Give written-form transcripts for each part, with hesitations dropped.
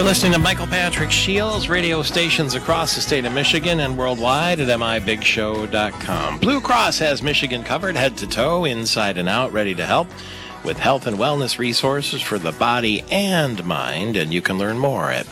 You're listening to Michael Patrick Shields, radio stations across the state of Michigan and worldwide at mibigshow.com. Blue Cross has Michigan covered head to toe, inside and out, ready to help with health and wellness resources for the body and mind. And you can learn more at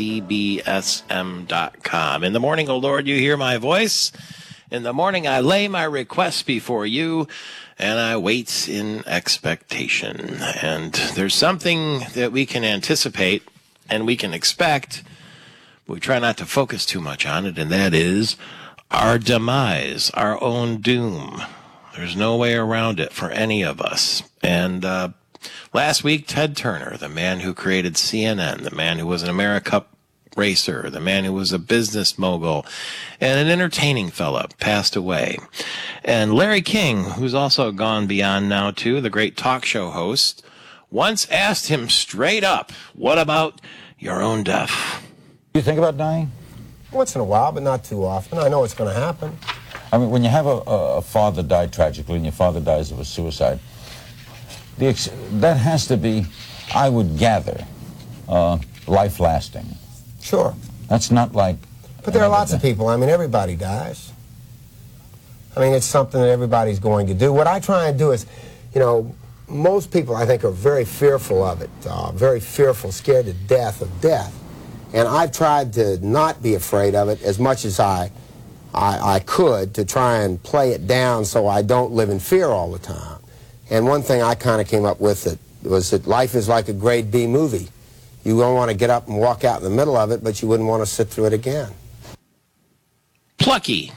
bcbsm.com. In the morning, O Lord, you hear my voice. In the morning, I lay my requests before you, and I wait in expectation. And there's something that we can anticipate and we can expect. We try not to focus too much on it, and that is our demise, our own doom. There's no way around it for any of us. And last week, Ted Turner, the man who created CNN, the man who was an America racer, the man who was a business mogul and an entertaining fella, passed away. And Larry King, who's also gone beyond now too, the great talk show host, once asked him straight up, what about your own death? Do you think about dying? Once in a while, but not too often. I know it's going to happen. I mean, when you have a father die tragically and your father dies of a suicide, that has to be, I would gather, life-lasting. Sure. That's not like... But there are lots of people. I mean, everybody dies. I mean, it's something that everybody's going to do. What I try and do is, you know, most people, I think, are very fearful of it, very fearful, scared to death of death. And I've tried to not be afraid of it as much as I could, to try and play it down so I don't live in fear all the time. And one thing I kind of came up with was that life is like a grade B movie. You don't want to get up and walk out in the middle of it, but you wouldn't want to sit through it again. Plucky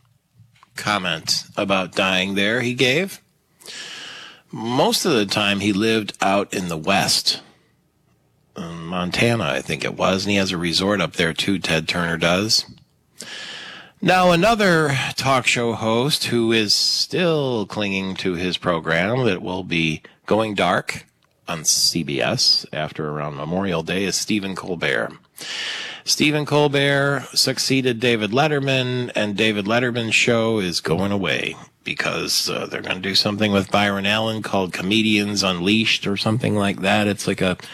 comment about dying there he gave. Most of the time he lived out in the West, in Montana, I think it was, and he has a resort up there too, Ted Turner does. Now, another talk show host who is still clinging to his program that will be going dark on CBS after around Memorial Day is Stephen Colbert. Stephen Colbert succeeded David Letterman, and David Letterman's show is going away because they're going to do something with Byron Allen called Comedians Unleashed or something like that. It's like a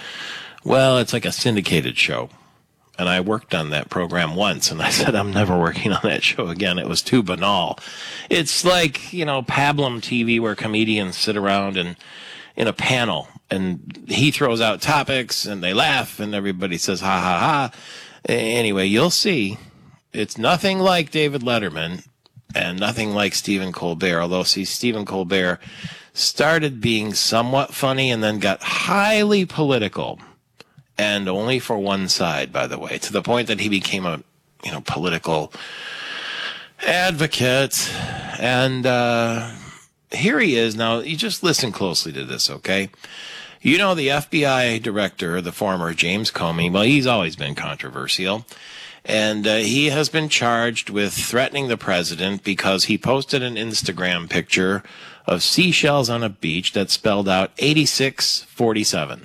syndicated show. And I worked on that program once, and I said, I'm never working on that show again. It was too banal. It's like, you know, Pablum TV where comedians sit around and in a panel, and he throws out topics, and they laugh, and everybody says, ha, ha, ha. Anyway, you'll see. It's nothing like David Letterman and nothing like Stephen Colbert, although, see, Stephen Colbert started being somewhat funny and then got highly political. And only for one side, by the way, to the point that he became a, you know, political advocate. And here he is. Now, you just listen closely to this, okay? You know, the FBI director, the former James Comey, well, he's always been controversial. And he has been charged with threatening the president because he posted an Instagram picture of seashells on a beach that spelled out 8647.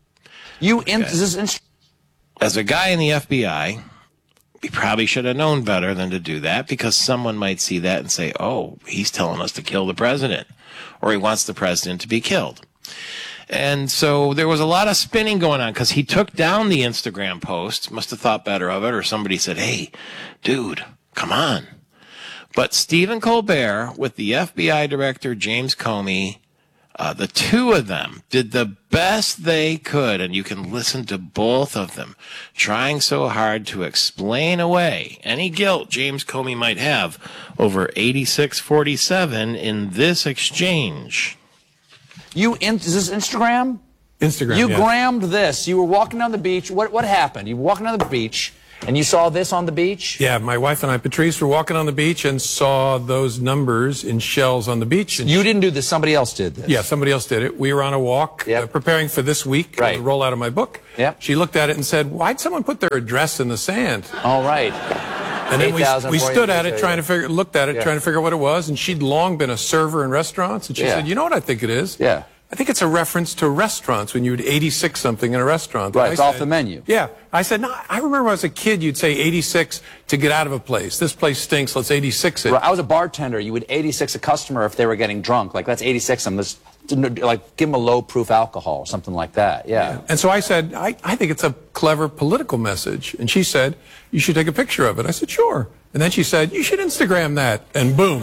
As a guy in the FBI, he probably should have known better than to do that, because someone might see that and say, oh, he's telling us to kill the president, or he wants the president to be killed. And so there was a lot of spinning going on because he took down the Instagram post, must have thought better of it, or somebody said, hey, dude, come on. But Stephen Colbert with the FBI director, James Comey, the two of them did the best they could, and you can listen to both of them trying so hard to explain away any guilt James Comey might have over 8647 in this exchange. Is this Instagram? Instagram, You yeah. grammed this. You were walking down the beach. What happened? You were walking down the beach, and you saw this on the beach? Yeah, my wife and I, Patrice, were walking on the beach and saw those numbers in shells on the beach. And You didn't do this. Somebody else did this. Yeah, somebody else did it. We were on a walk preparing for this week, Right. the rollout of my book. Yep. She looked at it and said, why'd someone put their address in the sand? All right. And then we 8,000, stood at it, 4,000. looked at it, trying to figure out what it was. And she'd long been a server in restaurants. And she said, you know what I think it is? Yeah. I think it's a reference to restaurants when you would 86 something in a restaurant. Right, And it's I off said- the menu. Yeah. I said, no, I remember when I was a kid, you'd say 86 to get out of a place. This place stinks, let's 86 it. Right, I was a bartender. You would 86 a customer if they were getting drunk. Like, let's 86 them. Let's like give them a low-proof alcohol, something like that. Yeah. And so I said, I think it's a clever political message. And she said, you should take a picture of it. I said, sure. And then she said, you should Instagram that. And boom.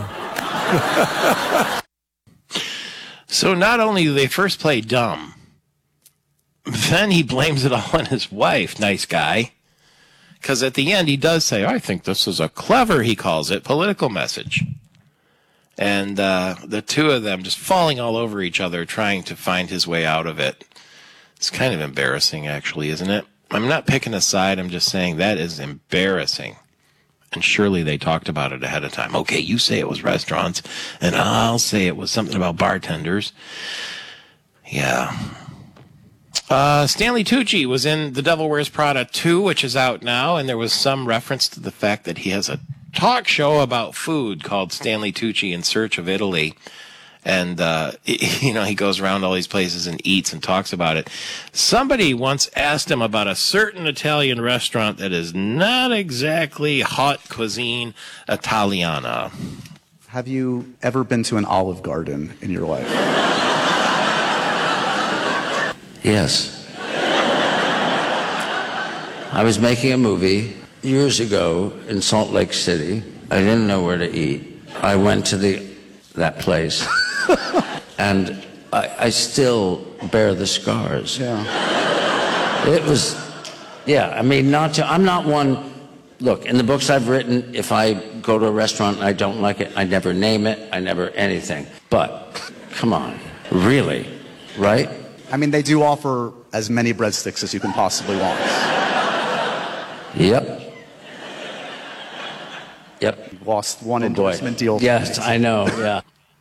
So not only do they first play dumb, then he blames it all on his wife. Nice guy. Because at the end, he does say, I think this is a clever, he calls it, political message. And the two of them just falling all over each other, trying to find his way out of it. It's kind of embarrassing, actually, isn't it? I'm not picking a side. I'm just saying that is embarrassing. And surely they talked about it ahead of time. Okay, you say it was restaurants, and I'll say it was something about bartenders. Yeah. Stanley Tucci was in The Devil Wears Prada 2, which is out now, and there was some reference to the fact that he has a talk show about food called Stanley Tucci in Search of Italy. And, he goes around all these places and eats and talks about it. Somebody once asked him about a certain Italian restaurant that is not exactly haute cuisine Italiana. Have you ever been to an Olive Garden in your life? Yes. I was making a movie years ago in Salt Lake City. I didn't know where to eat. I went to that place, and I still bear the scars. Yeah. It was, I mean, I'm not one, look, in the books I've written, if I go to a restaurant and I don't like it, I never name it, I never anything. But, come on, really, right? I mean, they do offer as many breadsticks as you can possibly want. Yep. Lost one endorsement deal. Yes, I know, yeah.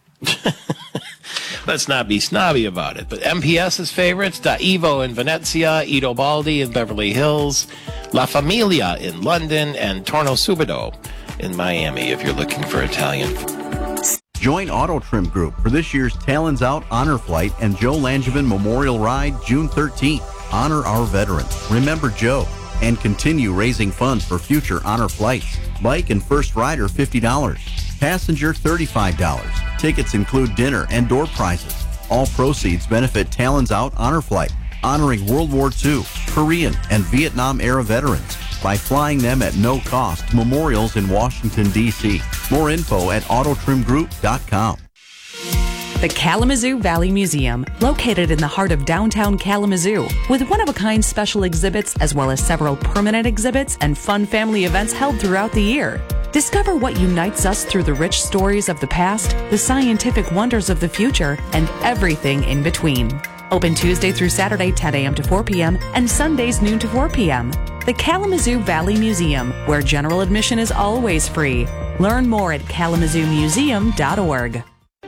Let's not be snobby about it. But MPS's favorites, Da Ivo in Venezia, Ito Baldi in Beverly Hills, La Familia in London, and Torno Subito in Miami if you're looking for Italian food. Join Auto Trim Group for this year's Talons Out Honor Flight and Joe Langevin Memorial Ride June 13th. Honor our veterans. Remember Joe. And continue raising funds for future honor flights. Bike and first rider $50. Passenger $35. Tickets include dinner and door prizes. All proceeds benefit Talons Out Honor Flight, honoring World War II, Korean, and Vietnam era veterans by flying them at no cost to memorials in Washington, D.C. More info at autotrimgroup.com. The Kalamazoo Valley Museum, located in the heart of downtown Kalamazoo, with one-of-a-kind special exhibits as well as several permanent exhibits and fun family events held throughout the year. Discover what unites us through the rich stories of the past, the scientific wonders of the future, and everything in between. Open Tuesday through Saturday, 10 a.m. to 4 p.m., and Sundays, noon to 4 p.m. The Kalamazoo Valley Museum, where general admission is always free. Learn more at kalamazoomuseum.org.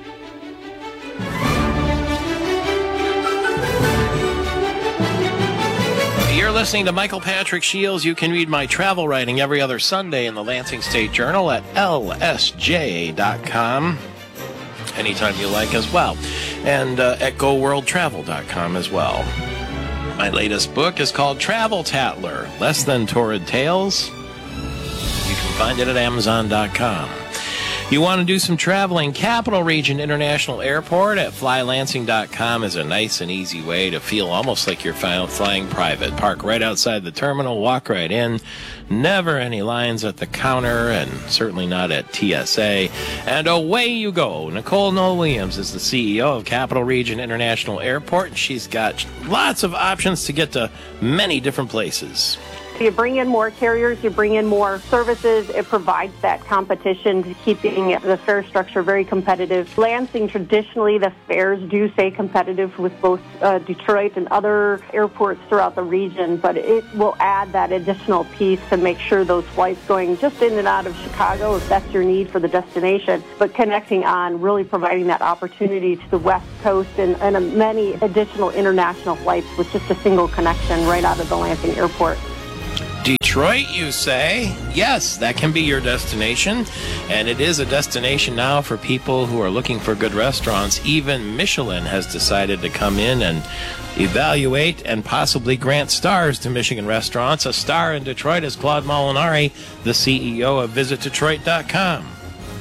You're listening to Michael Patrick Shields. You can read my travel writing every other Sunday in the Lansing State Journal at lsj.com. Anytime you like as well. And at goworldtravel.com as well. My latest book is called Travel Tattler, Less Than Torrid Tales. You can find it at amazon.com. You want to do some traveling? Capital Region International Airport at flylansing.com is a nice and easy way to feel almost like you're flying private. Park right outside the terminal, walk right in. Never any lines at the counter, and certainly not at TSA. And away you go. Nicole Noel-Williams is the CEO of Capital Region International Airport. She's got lots of options to get to many different places. You bring in more carriers, you bring in more services. It provides that competition, keeping the fare structure very competitive. Lansing, traditionally, the fares do stay competitive with both Detroit and other airports throughout the region, but it will add that additional piece to make sure those flights going just in and out of Chicago, if that's your need for the destination, but connecting on, really providing that opportunity to the West Coast and many additional international flights with just a single connection right out of the Lansing airport. Detroit, you say? Yes, that can be your destination, and it is a destination now for people who are looking for good restaurants. Even Michelin has decided to come in and evaluate and possibly grant stars to Michigan restaurants. A star in Detroit is Claude Molinari, the CEO of VisitDetroit.com.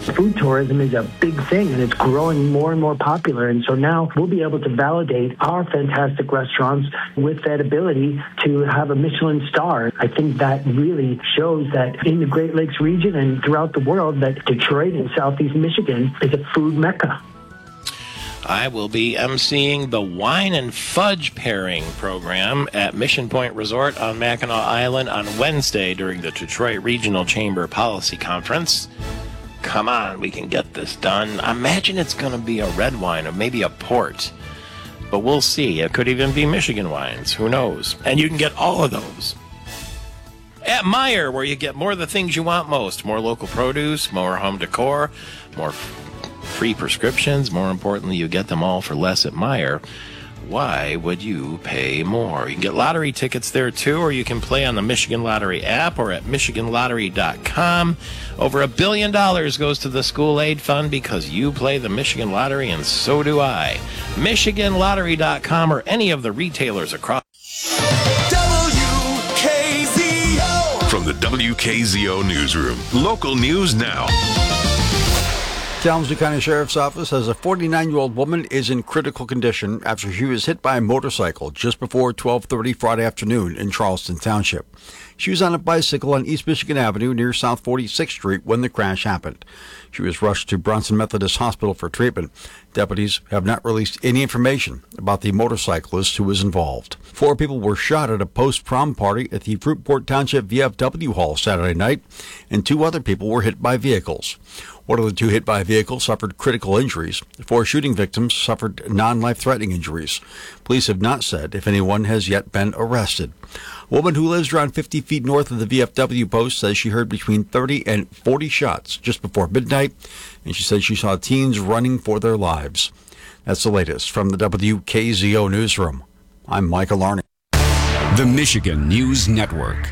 Food tourism is a big thing, and it's growing more and more popular. And so now we'll be able to validate our fantastic restaurants with that ability to have a Michelin star. I think that really shows that in the Great Lakes region and throughout the world that Detroit and Southeast Michigan is a food mecca. I will be emceeing the Wine and Fudge Pairing program at Mission Point Resort on Mackinac Island on Wednesday during the Detroit Regional Chamber Policy Conference. Come on, we can get this done. I imagine it's going to be a red wine or maybe a port. But we'll see. It could even be Michigan wines. Who knows? And you can get all of those at Meijer, where you get more of the things you want most. More local produce, more home decor, more free prescriptions. More importantly, you get them all for less at Meijer. Why would you pay more? You can get lottery tickets there, too, or you can play on the Michigan Lottery app or at MichiganLottery.com. Over $1 billion goes to the school aid fund because you play the Michigan Lottery, and so do I. MichiganLottery.com or any of the retailers across. WKZO! From the WKZO Newsroom, local news now. Kalamazoo County Sheriff's Office says a 49-year-old woman is in critical condition after she was hit by a motorcycle just before 12:30 Friday afternoon in Charleston Township. She was on a bicycle on East Michigan Avenue near South 46th Street when the crash happened. She was rushed to Bronson Methodist Hospital for treatment. Deputies have not released any information about the motorcyclist who was involved. 4 people were shot at a post-prom party at the Fruitport Township VFW Hall Saturday night, and 2 other people were hit by vehicles. One of the 2 hit by a vehicle suffered critical injuries. 4 shooting victims suffered non-life-threatening injuries. Police have not said if anyone has yet been arrested. A woman who lives around 50 feet north of the VFW post says she heard between 30 and 40 shots just before midnight, and she said she saw teens running for their lives. That's the latest from the WKZO Newsroom. I'm Michael Arney. The Michigan News Network.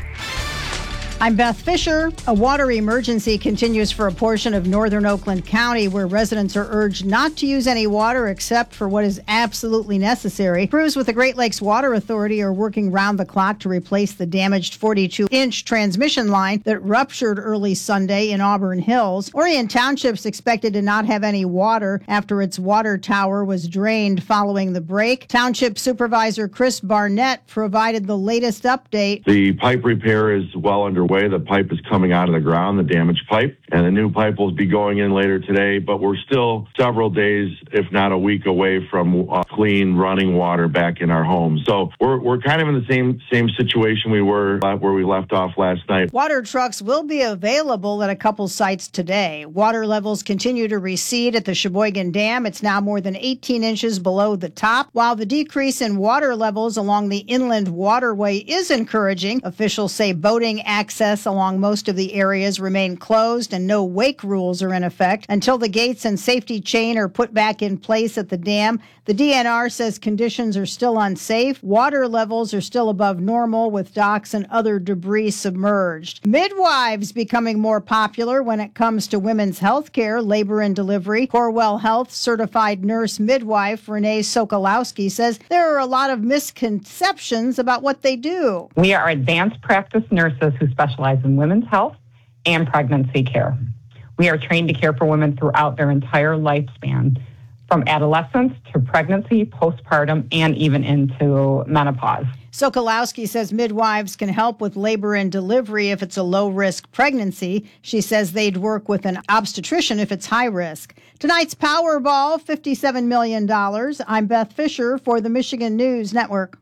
I'm Beth Fisher. A water emergency continues for a portion of northern Oakland County where residents are urged not to use any water except for what is absolutely necessary. Crews with the Great Lakes Water Authority are working round the clock to replace the damaged 42-inch transmission line that ruptured early Sunday in Auburn Hills. Orion Township's expected to not have any water after its water tower was drained following the break. Township Supervisor Chris Barnett provided the latest update. The pipe repair is well underway. The pipe is coming out of the ground, the damaged pipe, and the new pipe will be going in later today, but we're still several days, if not a week away from clean running water back in our homes. So we're kind of in the same situation we were where we left off last night. Water trucks will be available at a couple sites today. Water levels continue to recede at the Sheboygan Dam. It's now more than 18 inches below the top, while the decrease in water levels along the inland waterway is encouraging. Officials say boating access along most of the areas remain closed and no wake rules are in effect until the gates and safety chain are put back in place at the dam. The DNR says conditions are still unsafe. Water levels are still above normal with docks and other debris submerged. Midwives becoming more popular when it comes to women's health care, labor and delivery. Corewell Health certified nurse midwife Renee Sokolowski says there are a lot of misconceptions about what they do. We are advanced practice nurses who specialize in women's health and pregnancy care. We are trained to care for women throughout their entire lifespan, from adolescence to pregnancy, postpartum, and even into menopause. Sokolowski says midwives can help with labor and delivery if it's a low-risk pregnancy. She says they'd work with an obstetrician if it's high risk. Tonight's Powerball, $57 million. I'm Beth Fisher for the Michigan News Network.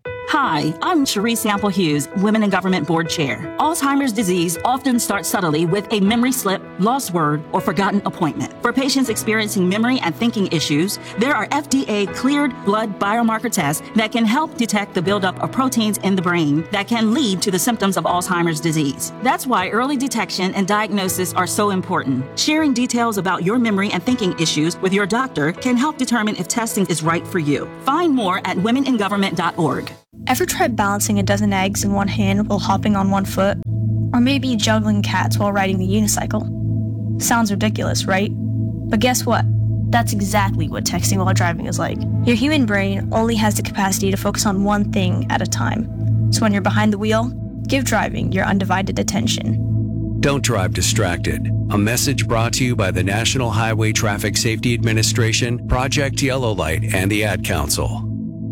Hi, I'm Cherie Sample Hughes, Women in Government Board Chair. Alzheimer's disease often starts subtly with a memory slip, lost word, or forgotten appointment. For patients experiencing memory and thinking issues, there are FDA-cleared blood biomarker tests that can help detect the buildup of proteins in the brain that can lead to the symptoms of Alzheimer's disease. That's why early detection and diagnosis are so important. Sharing details about your memory and thinking issues with your doctor can help determine if testing is right for you. Find more at womeningovernment.org. Ever tried balancing a dozen eggs in one hand while hopping on one foot? Or maybe juggling cats while riding the unicycle? Sounds ridiculous, right? But guess what? That's exactly what texting while driving is like. Your human brain only has the capacity to focus on one thing at a time. So when you're behind the wheel, give driving your undivided attention. Don't drive distracted. A message brought to you by the National Highway Traffic Safety Administration, Project Yellow Light, and the Ad Council.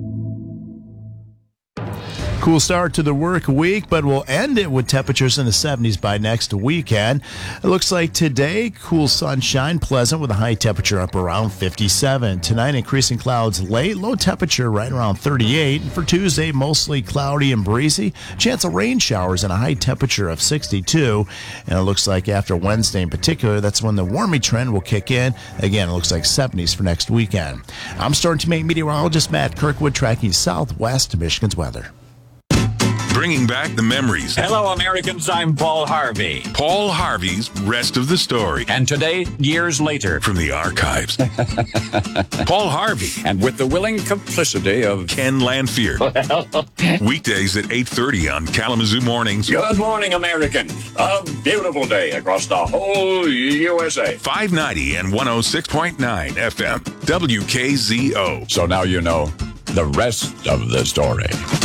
Cool start to the work week, but we'll end it with temperatures in the 70s by next weekend. It looks like today, cool sunshine, pleasant with a high temperature up around 57. Tonight, increasing clouds late, low temperature right around 38. And for Tuesday, mostly cloudy and breezy. Chance of rain showers and a high temperature of 62. And it looks like after Wednesday in particular, that's when the warming trend will kick in. Again, it looks like 70s for next weekend. I'm Storm Team 8 meteorologist Matt Kirkwood tracking southwest Michigan's weather. Bringing back the memories. Hello, Americans. I'm Paul Harvey. Paul Harvey's Rest of the Story. And today, years later. From the archives. Paul Harvey. And with the willing complicity of Ken Lanfear. Weekdays at 8:30 on Kalamazoo Mornings. Good morning, American. A beautiful day across the whole USA. 590 and 106.9 FM. WKZO. So now you know the rest of the story.